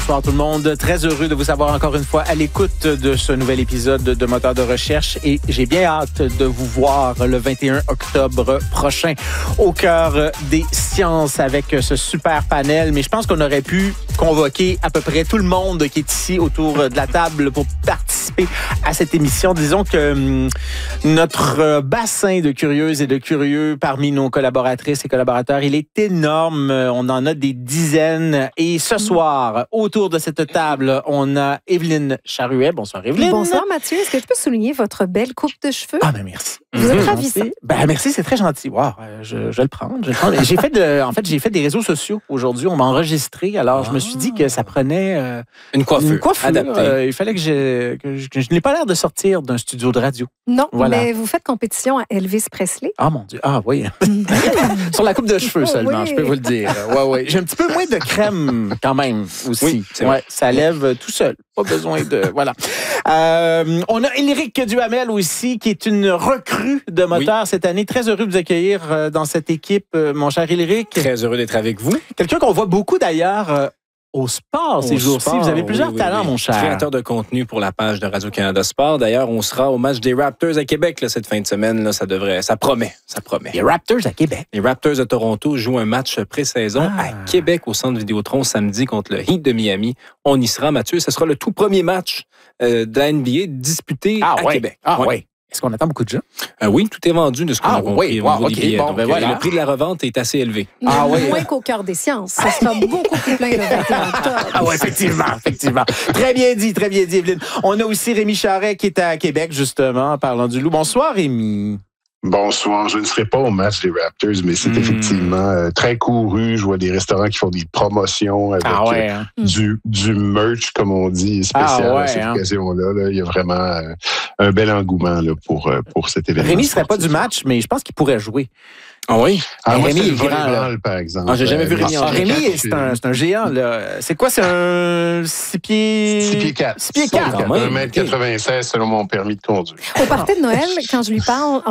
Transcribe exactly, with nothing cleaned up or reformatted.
bonsoir tout le monde. Très heureux de vous avoir encore une fois à l'écoute de ce nouvel épisode de Moteur de recherche et j'ai bien hâte de vous voir le vingt et un octobre prochain au cœur des sciences avec ce super panel. Mais je pense qu'on aurait pu convoquer à peu près tout le monde qui est ici autour de la table pour participer à cette émission. Disons que hum, notre bassin de curieuses et de curieux parmi nos collaboratrices et collaborateurs, il est énorme. On en a des dizaines. Et ce soir, autour de cette table, on a Evelyne Charuet. Bonsoir, Evelyne. Bonsoir, Mathieu. Est-ce que je peux souligner votre belle coupe de cheveux? Ah, ben merci. Vous êtes Mmh. ravissant. Ben, merci, c'est très gentil. Wow, je, je le prends. Je le prends. J'ai fait de, en fait, j'ai fait des réseaux sociaux aujourd'hui. On m'a enregistré. Alors, je me suis dit que ça prenait euh, une coiffure, une coiffure adaptée. Euh, il fallait que je, que je, que je n'ai pas l'air de sortir d'un studio de radio. Non, Voilà. mais vous faites compétition à Elvis Presley. Ah, mon Dieu. Ah, oui. Sur la coupe de cheveux seulement, Oui. je peux vous le dire. Ouais, ouais. J'ai un petit peu moins de crème quand même aussi. Oui, c'est ouais, vrai. ça lève tout seul. Pas besoin de... Voilà. Euh, on a Éric Duhamel aussi, qui est une recrue de moteur Oui. cette année. Très heureux de vous accueillir euh, dans cette équipe, euh, mon cher Éric. Très heureux d'être avec vous. Quelqu'un qu'on voit beaucoup d'ailleurs euh, au sport ces Au jours-ci. sport, Vous avez plusieurs oui, oui, talents, oui. mon cher. Créateur de contenu pour la page de Radio-Canada Sport. D'ailleurs, on sera au match des Raptors à Québec là, cette fin de semaine. Là, ça devrait, ça promet, ça promet. Les Raptors à Québec. Les Raptors de Toronto jouent un match pré-saison Ah. à Québec au Centre Vidéotron samedi contre le Heat de Miami. On y sera, Mathieu. Ce sera le tout premier match euh, de la N B A disputé Ah, à ouais. Québec. Ah, Ouais. ouais. Est-ce qu'on attend beaucoup de gens? Euh, oui, tout est vendu de ce qu'on Ah, a compris oui. au niveau Wow, des OK. billets. Bon, Donc, ben euh, voilà. Le prix de la revente est assez élevé. Ah, oui. Moins qu'au cœur des sciences. Ça sera beaucoup plus plein le vingt et un octobre. Ah oui, effectivement, effectivement. Très bien dit, très bien dit, Evelyne. On a aussi Rémi Charret qui est à Québec, justement, en parlant du loup. Bonsoir, Rémi. Bonsoir, je ne serai pas au match des Raptors, mais c'est Mm. effectivement euh, très couru. Je vois des restaurants qui font des promotions avec Ah ouais, euh, hein? du, du merch, comme on dit, spécial Ah ouais, à cette hein? occasion-là. Là. Il y a vraiment euh, un bel engouement là, pour, euh, pour cet événement. Rémi ne serait pas sportif. du match, mais je pense qu'il pourrait jouer. Ah oui? Ah, moi, Rémi c'est est le grand, là. volleyball, par exemple. Ah, j'ai jamais vu Euh, Rémi en Ah, vrai. Rémi, c'est un, c'est un géant, là. C'est quoi? C'est un six pieds... six pieds quatre. six pieds quatre. Quand même. un mètre quatre-vingt-seize selon mon permis de conduire. Au party de Noël, quand je lui parle,